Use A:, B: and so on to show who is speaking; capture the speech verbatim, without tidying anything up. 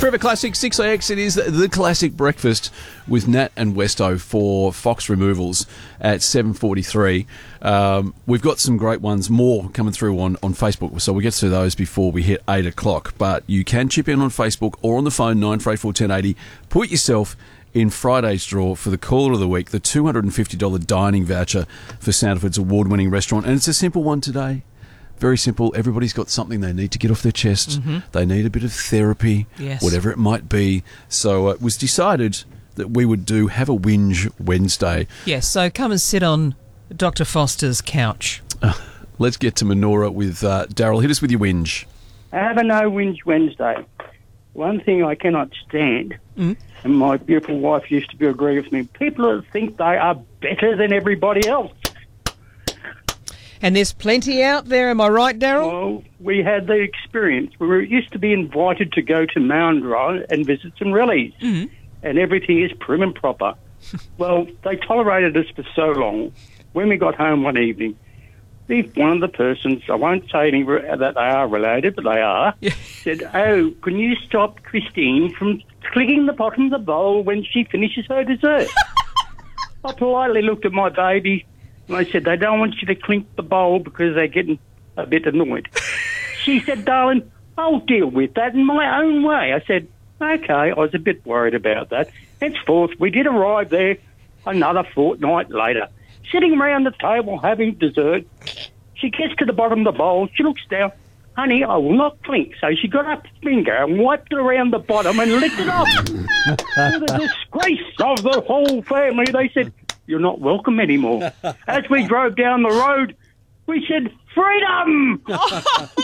A: Forever Classic six A X. It is the classic breakfast with Nat and Westo for Fox Removals at seven forty-three. Um, we've got some great ones, more coming through on, on Facebook, so we'll get to those before we hit eight o'clock. But you can chip in on Facebook or on the phone, nine four eight four, one oh eight oh. Put yourself in Friday's draw for the caller of the week, the two hundred fifty dollars dining voucher for Sandifords award-winning restaurant. And it's a simple one today. Very simple. Everybody's got something they need to get off their chest. Mm-hmm. They need a bit of therapy,
B: yes.
A: whatever it might be. So uh, it was decided that we would do Have a Whinge Wednesday.
B: Yes, so come and sit on Doctor Foster's couch.
A: Uh, let's get to Menora with uh, Daryl. Hit us with your whinge.
C: I have a no whinge Wednesday. One thing I cannot stand,
B: mm.
C: and my beautiful wife used to be agree with me, people that think they are better than everybody else.
B: And there's plenty out there, am I right, Daryl?
C: Well, we had the experience. We were used to be invited to go to Moundra and visit some rallies,
B: mm-hmm.
C: and everything is prim and proper. Well, they tolerated us for so long. When we got home one evening, the, one of the persons, I won't say any that they are related, but they are,
B: yeah.
C: said, "Oh, can you stop Christine from clicking the bottom of the bowl when she finishes her dessert?" I politely looked at my baby, and I said, "They don't want you to clink the bowl because they're getting a bit annoyed." She said, "Darling, I'll deal with that in my own way." I said, "Okay." I was a bit worried about that. Henceforth, we did arrive there another fortnight later, sitting around the table having dessert. She gets to the bottom of the bowl. She looks down. "Honey, I will not clink." So she got her finger and wiped it around the bottom and licked it off. To the disgrace of the whole family, they said, "You're not welcome anymore." As we drove down the road, we said, "Freedom!"